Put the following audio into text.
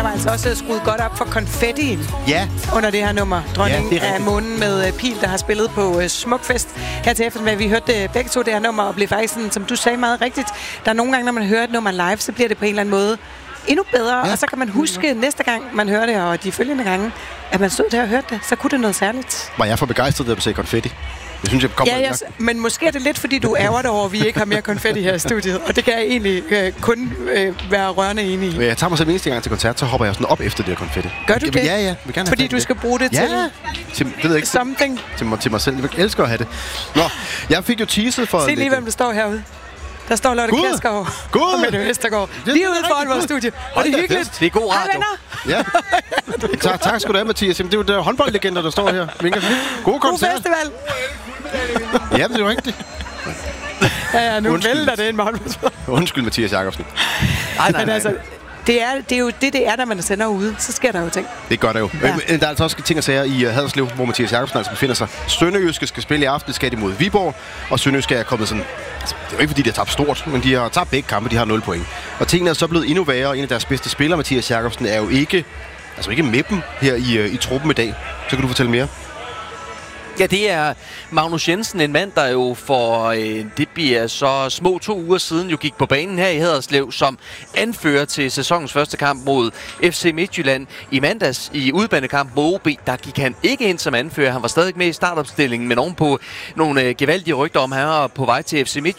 Der var altså også skruet godt op for konfettien under det her nummer. Dronning af månen med Pil, der har spillet på Smukfest her til eftermiddag. Vi hørte begge to det her nummer, og blev faktisk sådan, som du sagde meget rigtigt, der er nogle gange, når man hører et nummer live, så bliver det på en eller anden måde endnu bedre, og så kan man huske næste gang, man hører det, og de følgende gange, at man stod der og hørte det, så kunne det noget særligt. Var jeg for begejstret, da du sagde konfetti? Jeg synes, jeg kommer men måske er det lidt, fordi du ærger dig over, at vi ikke har mere konfetti her i studiet, og det kan jeg egentlig kun være rørende enig i. Jeg tager mig selv eneste gang til koncert, så hopper jeg sådan op efter det her konfetti. Gør du det? Ja. Fordi du skal bruge det til det ved jeg ikke, something? Til mig selv. Jeg elsker at have det. Nå, jeg fik jo teaset for... Se lige, hvem der står herude. Der står Lotte Kjærsgaard og Mette Vestergaard. Lige ude foran vores studie. Og det er hyggeligt. Det er god radio. Ja. Tak skal du have, Mathias. Jamen, det er jo der håndboldlegender, der står her. God koncert. God festival. Ja, det er jo rigtigt. Ja, nu vælter det ind med håndbold. Undskyld, Mathias Jakobsen. Nej. Altså, det er jo det er, når man sender ude. Så sker der jo ting. Det gør der jo. Ja. Der er altså også ting at sige i Haderslev, hvor Mathias Jakobsen altså befinder sig. Sønderjyske skal spille i aften, skal de mod Viborg. Og Sønderjyske er kommet sådan... Altså, det er jo ikke, fordi de har tabt stort, men de har tabt begge kampe. De har 0 point. Og tingene er så blevet endnu værre, og en af deres bedste spillere, Mathias Jakobsen, er jo ikke med dem her i truppen i dag. Så kan du fortælle mere. Ja, det er Magnus Jensen, en mand, der jo for det bliver så små 2 uger siden jo gik på banen her i Haderslev som anfører til sæsonens første kamp mod FC Midtjylland. I mandags i udbanekamp mod OB, der gik han ikke ind som anfører. Han var stadig med i startopstillingen, men ovenpå nogle gevaldige rygter om, han var på vej til FC Midtjylland.